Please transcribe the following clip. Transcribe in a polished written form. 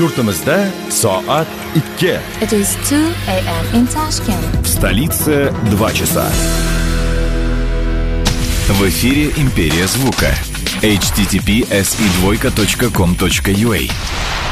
Yurtimizda soat 2. It is 2 a.m. in Tashkent. В столице 2 часа. В эфире «Империя звука». https://com.ua